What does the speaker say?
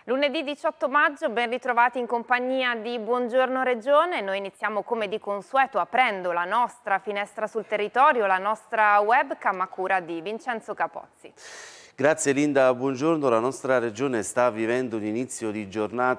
Lunedì 18 maggio, ben ritrovati in compagnia di Buongiorno Regione. Noi iniziamo come di consueto aprendo la nostra finestra sul territorio, la nostra webcam a cura di Vincenzo Capozzi. Grazie Linda, buongiorno. La nostra regione sta vivendo un inizio di giornata